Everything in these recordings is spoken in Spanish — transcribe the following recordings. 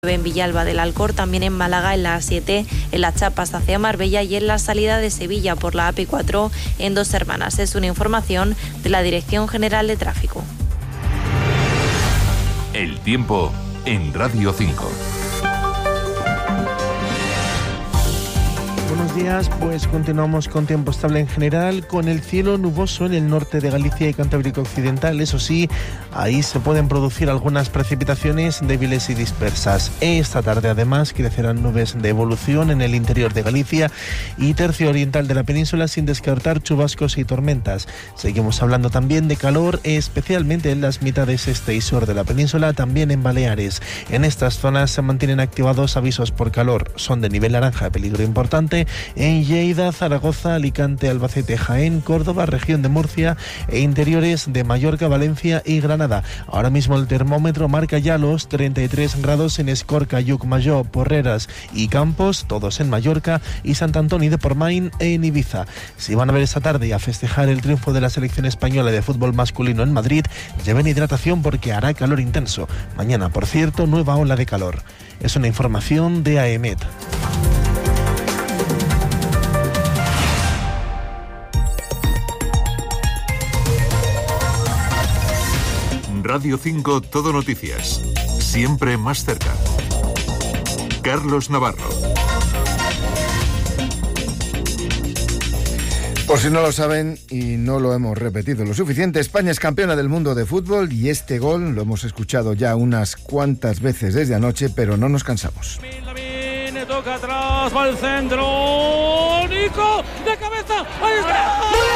en Villalba del Alcor, también en Málaga en la A7, en Las Chapas hacia Marbella y en la salida de Sevilla por la AP4 en Dos Hermanas. Es una información de la Dirección General de Tráfico. El tiempo en Radio 5. Buenos días, pues continuamos con tiempo estable en general, con el cielo nuboso en el norte de Galicia y Cantábrico Occidental. Eso sí, ahí se pueden producir algunas precipitaciones débiles y dispersas. Esta tarde además crecerán nubes de evolución en el interior de Galicia y tercio oriental de la península, sin descartar chubascos y tormentas. Seguimos hablando también de calor, especialmente en las mitades este y sur de la península, también en Baleares. En estas zonas se mantienen activados avisos por calor. Son de nivel naranja, peligro importante en Lleida, Zaragoza, Alicante, Albacete, Jaén, Córdoba, región de Murcia e interiores de Mallorca, Valencia y Granada. Ahora mismo el termómetro marca ya los 33 grados en Escorca, Llucmajor, Porreras y Campos, todos en Mallorca, y Sant Antoni de Portmany en Ibiza. Si van a ver esta tarde y a festejar el triunfo de la selección española de fútbol masculino en Madrid, lleven hidratación porque hará calor intenso. Mañana, por cierto, nueva ola de calor. Es una información de AEMET. Radio 5 Todo Noticias. Siempre más cerca. Carlos Navarro. Por si no lo saben y no lo hemos repetido lo suficiente, España es campeona del mundo de fútbol y este gol lo hemos escuchado ya unas cuantas veces desde anoche, pero no nos cansamos. Toca atrás, va al centro, Nico, de cabeza, ahí está.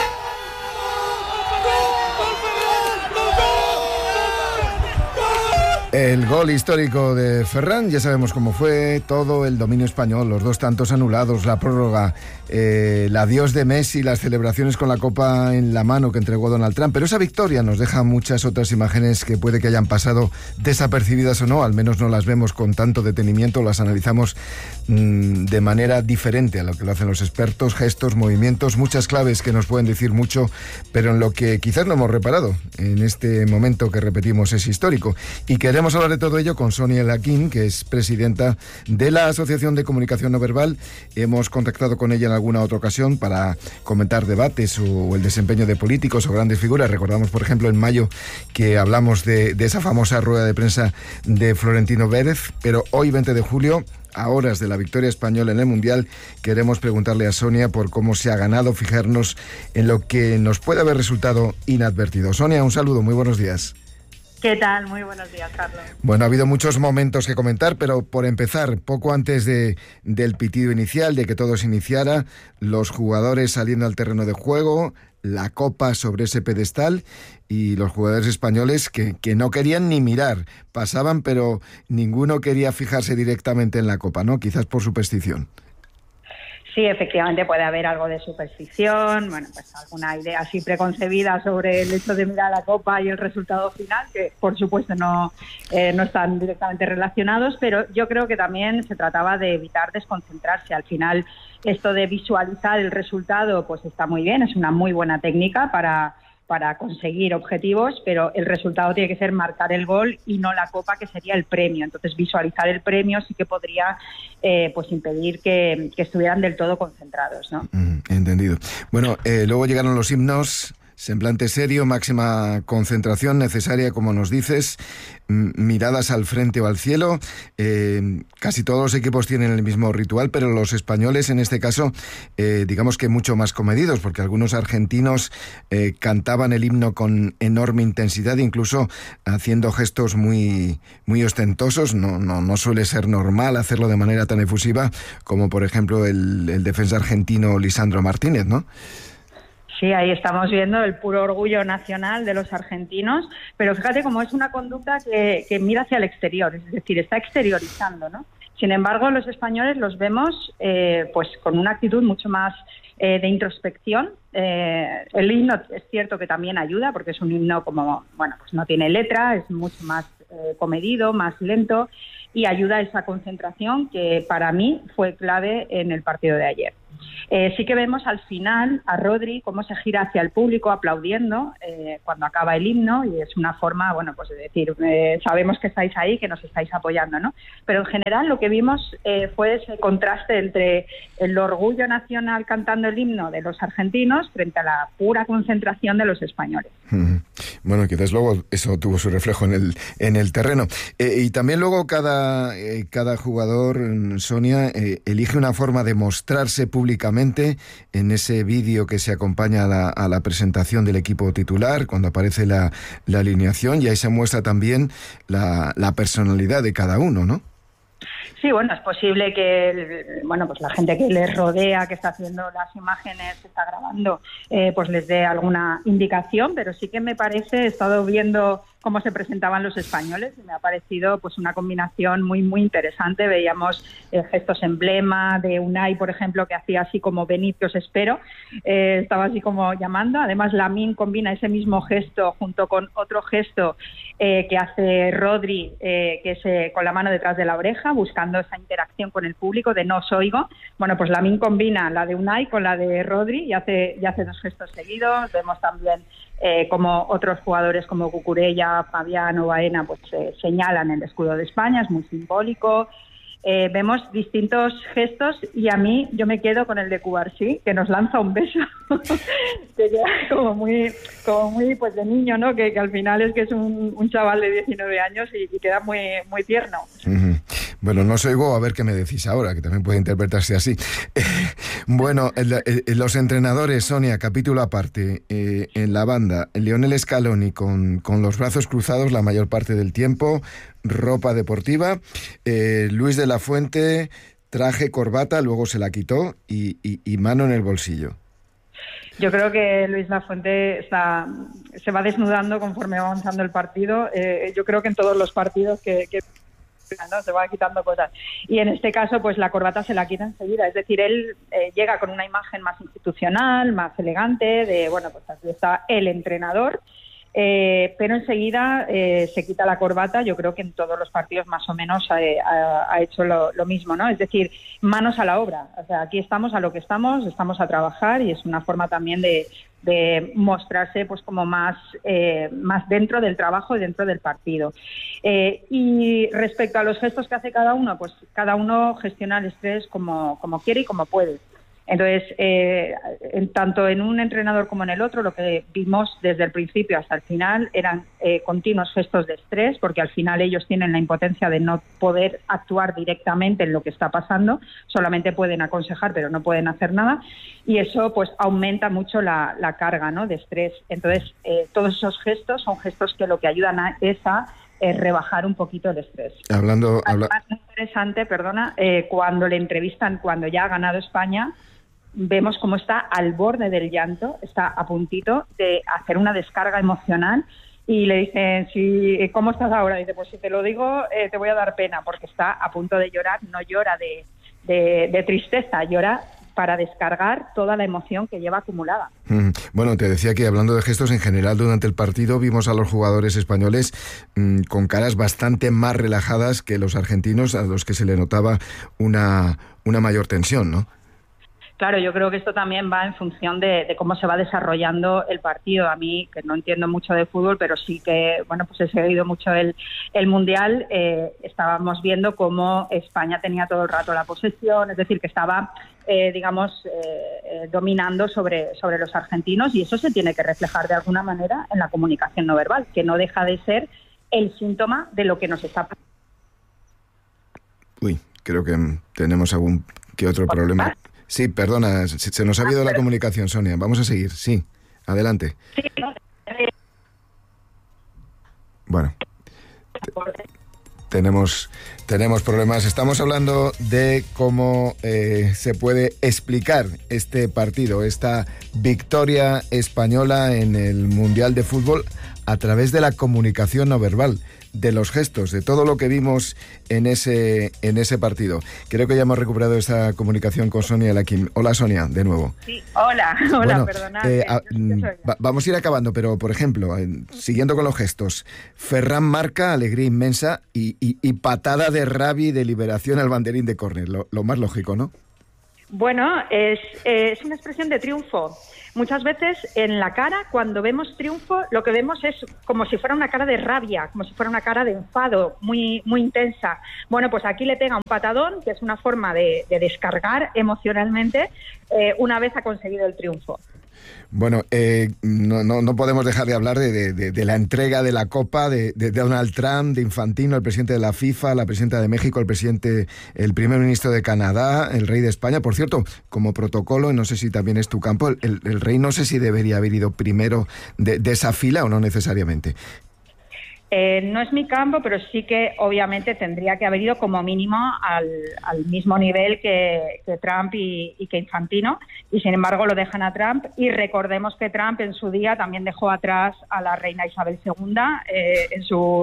El gol histórico de Ferran, ya sabemos cómo fue, todo el dominio español, los dos tantos anulados, la prórroga, el adiós de Messi, las celebraciones con la copa en la mano que entregó Donald Trump. Pero esa victoria nos deja muchas otras imágenes que puede que hayan pasado desapercibidas o no, al menos no las vemos con tanto detenimiento, las analizamos de manera diferente a lo que lo hacen los expertos, gestos, movimientos, muchas claves que nos pueden decir mucho, pero en lo que quizás no hemos reparado en este momento que repetimos es histórico. Y queremos hablar de todo ello con Sonia Laquín, que es presidenta de la Asociación de Comunicación No Verbal. Hemos contactado con ella en alguna otra ocasión para comentar debates o el desempeño de políticos o grandes figuras. Recordamos, por ejemplo, en mayo que hablamos de esa famosa rueda de prensa de Florentino Pérez, pero hoy, 20 de julio, a horas de la victoria española en el Mundial, queremos preguntarle a Sonia por cómo se ha ganado fijarnos en lo que nos puede haber resultado inadvertido. Sonia, un saludo, muy buenos días. ¿Qué tal? Muy buenos días, Carlos. Bueno, ha habido muchos momentos que comentar, pero por empezar, poco antes del pitido inicial, de que todo se iniciara, los jugadores saliendo al terreno de juego, la copa sobre ese pedestal y los jugadores españoles que no querían ni mirar, pasaban, pero ninguno quería fijarse directamente en la copa, ¿no? Quizás por superstición. Sí, efectivamente puede haber algo de superstición, bueno, pues alguna idea así preconcebida sobre el hecho de mirar la copa y el resultado final, que por supuesto no están directamente relacionados, pero yo creo que también se trataba de evitar desconcentrarse. Al final, esto de visualizar el resultado, pues está muy bien, es una muy buena técnica para conseguir objetivos, pero el resultado tiene que ser marcar el gol y no la copa, que sería el premio. Entonces, visualizar el premio sí que podría pues impedir que estuvieran del todo concentrados, ¿no? Entendido. Bueno, luego llegaron los himnos, semblante serio, máxima concentración necesaria, como nos dices, miradas al frente o al cielo. Casi todos los equipos tienen el mismo ritual, pero los españoles en este caso, digamos que mucho más comedidos, porque algunos argentinos cantaban el himno con enorme intensidad, incluso haciendo gestos muy, muy ostentosos. No suele ser normal hacerlo de manera tan efusiva como, por ejemplo, el defensa argentino Lisandro Martínez, ¿no? Sí, ahí estamos viendo el puro orgullo nacional de los argentinos, pero fíjate cómo es una conducta que mira hacia el exterior, es decir, está exteriorizando, ¿no? Sin embargo, los españoles los vemos pues con una actitud mucho más de introspección. El himno es cierto que también ayuda, porque es un himno como, bueno, pues no tiene letra, es mucho más comedido, más lento, y ayuda a esa concentración que para mí fue clave en el partido de ayer. Sí que vemos al final a Rodri cómo se gira hacia el público aplaudiendo cuando acaba el himno, y es una forma, bueno, pues de decir, sabemos que estáis ahí, que nos estáis apoyando, ¿no? Pero en general lo que vimos fue ese contraste entre el orgullo nacional cantando el himno de los argentinos frente a la pura concentración de los españoles. Bueno, que desde luego eso tuvo su reflejo en el terreno. Y también luego cada jugador, Sonia, elige una forma de mostrarse públicamente en ese vídeo que se acompaña a la presentación del equipo titular, cuando aparece la alineación, y ahí se muestra también la personalidad de cada uno, ¿no? Sí, bueno, es posible que pues la gente que les rodea, que está haciendo las imágenes, que está grabando, pues les dé alguna indicación, pero sí que me parece, he estado viendo cómo se presentaban los españoles y me ha parecido pues una combinación muy muy interesante. Veíamos gestos emblema de Unai, por ejemplo, que hacía así como venid que os espero, estaba así como llamando. Además Lamine combina ese mismo gesto junto con otro gesto que hace Rodri, que es con la mano detrás de la oreja, buscando esa interacción con el público de no os oigo. Bueno, pues Lamine combina la de Unai con la de Rodri y hace dos gestos seguidos. Vemos también como otros jugadores como Cucurella, Fabián o Baena pues señalan el escudo de España, es muy simbólico. Vemos distintos gestos y yo me quedo con el de Cubarsí, que nos lanza un beso que queda como muy pues de niño, ¿no? Que al final es que es un chaval de 19 años y queda muy muy tierno. Uh-huh. Bueno, no os oigo, a ver qué me decís ahora, que también puede interpretarse así. Bueno, los entrenadores, Sonia, capítulo aparte, en la banda, Lionel Scaloni con los brazos cruzados la mayor parte del tiempo, ropa deportiva, Luis de la Fuente, traje, corbata, luego se la quitó y mano en el bolsillo. Yo creo que Luis Lafuente se va desnudando conforme va avanzando el partido. Yo creo que en todos los partidos que ¿no? Se va quitando cosas. Y en este caso, pues la corbata se la quita enseguida. Es decir, él llega con una imagen más institucional, más elegante, de, bueno, pues aquí está el entrenador, pero enseguida se quita la corbata. Yo creo que en todos los partidos más o menos ha hecho lo mismo, ¿no? Es decir, manos a la obra. O sea, aquí estamos a lo que estamos a trabajar, y es una forma también de mostrarse pues como más dentro del trabajo y dentro del partido. Y respecto a los gestos que hace cada uno, pues cada uno gestiona el estrés como quiere y como puede. Entonces, tanto en un entrenador como en el otro, lo que vimos desde el principio hasta el final eran continuos gestos de estrés, porque al final ellos tienen la impotencia de no poder actuar directamente en lo que está pasando, solamente pueden aconsejar pero no pueden hacer nada, y eso pues aumenta mucho la carga, ¿no?, de estrés. Entonces, todos esos gestos son gestos que lo que ayudan es a rebajar un poquito el estrés. Además, interesante, cuando le entrevistan, cuando ya ha ganado España, vemos cómo está al borde del llanto, está a puntito de hacer una descarga emocional, y le dicen, ¿cómo estás ahora? Y dice, pues si te lo digo, te voy a dar pena, porque está a punto de llorar. No llora de tristeza, llora para descargar toda la emoción que lleva acumulada. Bueno, te decía que hablando de gestos en general, durante el partido vimos a los jugadores españoles con caras bastante más relajadas que los argentinos, a los que se le notaba una mayor tensión, ¿no? Claro, yo creo que esto también va en función de cómo se va desarrollando el partido. A mí, que no entiendo mucho de fútbol, pero sí que, bueno, pues he seguido mucho el Mundial, estábamos viendo cómo España tenía todo el rato la posesión, es decir, que estaba, dominando sobre los argentinos, y eso se tiene que reflejar de alguna manera en la comunicación no verbal, que no deja de ser el síntoma de lo que nos está pasando. Uy, creo que tenemos algún que otro problema. Sí, perdona, se nos ha ido la comunicación, Sonia. Vamos a seguir, sí, adelante. Bueno, tenemos problemas. Estamos hablando de cómo se puede explicar este partido, esta victoria española en el Mundial de Fútbol a través de la comunicación no verbal, de los gestos, de todo lo que vimos en ese partido. Creo que ya hemos recuperado esta comunicación con Sonia Laquim. Hola, Sonia, de nuevo. Sí, hola, bueno, perdona. Vamos a ir acabando, pero por ejemplo, siguiendo con los gestos, Ferran marca, alegría inmensa y patada de rabia y de liberación al banderín de córner, lo más lógico, ¿no? Bueno, es una expresión de triunfo. Muchas veces en la cara, cuando vemos triunfo, lo que vemos es como si fuera una cara de rabia, como si fuera una cara de enfado, muy, muy intensa. Bueno, pues aquí le pega un patadón, que es una forma de descargar emocionalmente una vez ha conseguido el triunfo. Bueno, no podemos dejar de hablar de la entrega de la Copa de Donald Trump, de Infantino, el presidente de la FIFA, la presidenta de México, el primer ministro de Canadá, el rey de España. Por cierto, como protocolo, no sé si también es tu campo, el rey no sé si debería haber ido primero de esa fila o no necesariamente. No es mi campo, pero sí que obviamente tendría que haber ido como mínimo al mismo nivel que Trump y que Infantino, y sin embargo lo dejan a Trump. Y recordemos que Trump en su día también dejó atrás a la reina Isabel II en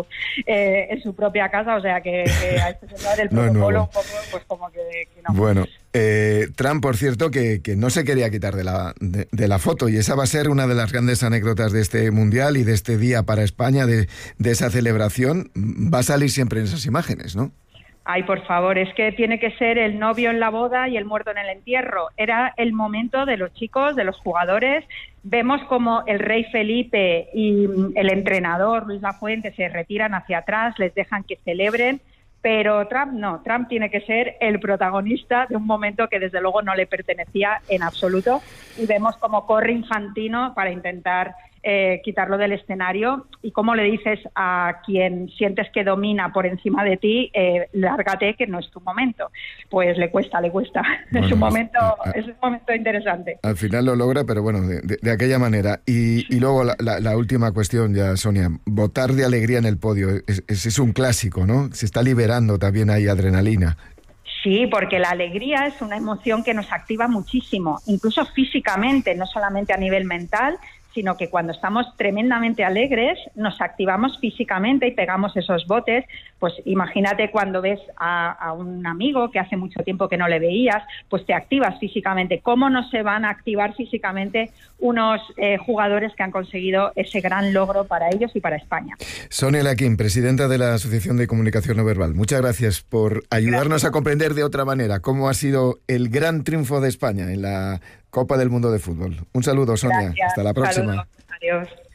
su propia casa, o sea que a este señor del protocolo un poco, pues como que no. Bueno, Trump, por cierto, que no se quería quitar de la foto, y esa va a ser una de las grandes anécdotas de este Mundial y de este día para España, de esa celebración. Va a salir siempre en esas imágenes, ¿no? Ay, por favor, es que tiene que ser el novio en la boda y el muerto en el entierro. Era el momento de los chicos, de los jugadores. Vemos como el rey Felipe y el entrenador Luis Lafuente se retiran hacia atrás, les dejan que celebren. Pero Trump no, Trump tiene que ser el protagonista de un momento que desde luego no le pertenecía en absoluto, y vemos cómo corre Infantino para intentar quitarlo del escenario, y cómo le dices a quien sientes que domina por encima de ti, lárgate, que no es tu momento. Pues le cuesta. Bueno, es un momento interesante. Al final lo logra, pero bueno, de aquella manera. Y luego la última cuestión ya, Sonia, votar de alegría en el podio, es un clásico, ¿no? Se está liberando también ahí adrenalina. Sí, porque la alegría es una emoción que nos activa muchísimo, incluso físicamente, no solamente a nivel mental, sino que cuando estamos tremendamente alegres nos activamos físicamente y pegamos esos botes. Pues imagínate cuando ves a un amigo que hace mucho tiempo que no le veías, pues te activas físicamente. ¿Cómo no se van a activar físicamente unos jugadores que han conseguido ese gran logro para ellos y para España? Sonia Laquín, presidenta de la Asociación de Comunicación No Verbal, muchas gracias por ayudarnos a comprender de otra manera cómo ha sido el gran triunfo de España en la Copa del Mundo de Fútbol. Un saludo, Sonia. Gracias. Hasta la próxima. Saludos. Adiós.